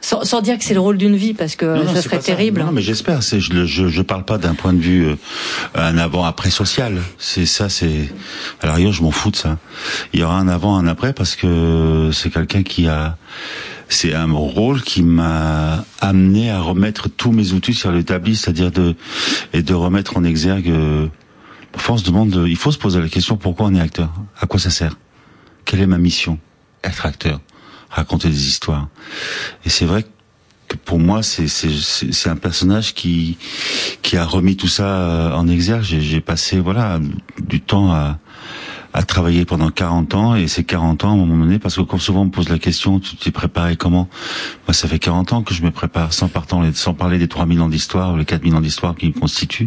Sans dire que c'est le rôle d'une vie, parce que non, ça serait terrible. Non, mais j'espère. Je parle pas d'un point de vue un avant-après social. Alors je m'en fous de ça. Il y aura un avant, un après, parce que c'est quelqu'un c'est un rôle qui m'a amené à remettre tous mes outils sur le tapis, c'est-à-dire de remettre en exergue. Parfois on se demande, il faut se poser la question, pourquoi on est acteur? À quoi ça sert? Quelle est ma mission? Être acteur. Raconter des histoires. Et c'est vrai que pour moi, c'est un personnage qui a remis tout ça en exergue. J'ai passé, du temps à travailler pendant 40 ans, et ces 40 ans, à un moment donné, parce que comme souvent on me pose la question, tu t'es préparé comment? Moi, ça fait 40 ans que je me prépare, sans parler des 3000 ans d'histoire, ou les 4000 ans d'histoire qui me constituent.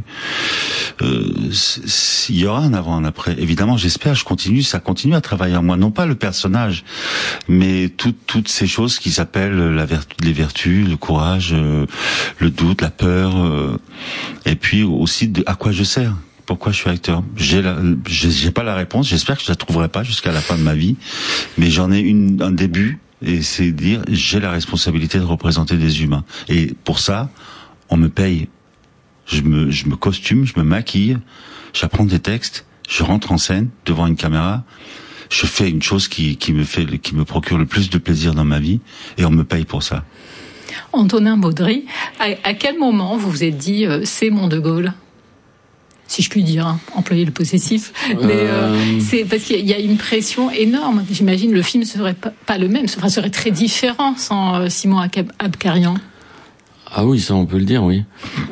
Il y aura un avant, un après. Évidemment, j'espère, ça continue à travailler en moi. Non pas le personnage, mais toutes ces choses qui s'appellent les vertus, le courage, le doute, la peur, et puis aussi à quoi je sers. Pourquoi je suis acteur? J'ai pas la réponse. J'espère que je la trouverai pas jusqu'à la fin de ma vie, mais j'en ai un début, et c'est dire j'ai la responsabilité de représenter des humains. Et pour ça, on me paye. Je me costume, je me maquille, j'apprends des textes, je rentre en scène devant une caméra, je fais une chose qui me procure le plus de plaisir dans ma vie, et on me paye pour ça. Antonin Baudry, à quel moment vous vous êtes dit c'est mon De Gaulle? Si je puis dire, employer le possessif, mais c'est parce qu'il y a une pression énorme. J'imagine le film serait pas le même, serait très différent sans Simon Abkarian. Ah oui, ça on peut le dire, oui.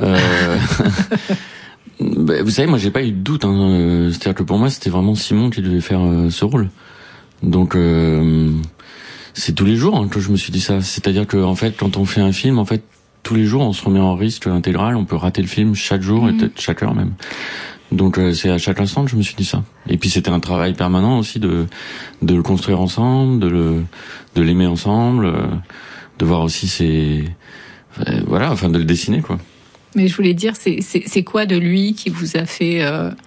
Vous savez, moi j'ai pas eu de doute. C'est-à-dire que pour moi c'était vraiment Simon qui devait faire ce rôle. Donc c'est tous les jours que je me suis dit ça. C'est-à-dire que en fait, quand on fait un film, en fait, tous les jours, on se remet en risque intégral, on peut rater le film chaque jour et peut-être chaque heure même. Donc c'est à chaque instant que je me suis dit ça. Et puis c'était un travail permanent aussi de le construire ensemble, de l'aimer ensemble, de voir aussi de le dessiner, quoi. Mais je voulais dire, c'est quoi de lui qui vous a fait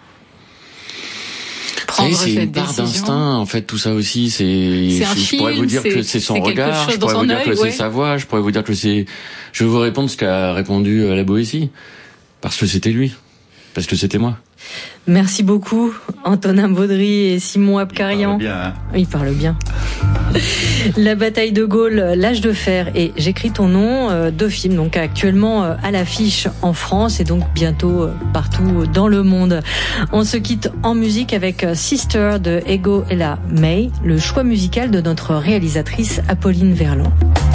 prendre cette décision? C'est une part d'instinct, en fait, tout ça aussi. Je pourrais vous dire que c'est son regard, je pourrais vous dire que c'est sa voix, je pourrais vous dire que c'est... Je vais vous répondre ce qu'a répondu la Boétie. Parce que c'était lui. Parce que c'était moi. Merci beaucoup, Antonin Baudry et Simon Abkarian. Il parle bien. La bataille de Gaulle, L'âge de fer et J'écris ton nom, 2 films donc actuellement à l'affiche en France et donc bientôt partout dans le monde. On se quitte en musique avec Sister de Ego Ella May, le choix musical de notre réalisatrice Apolline Verlan.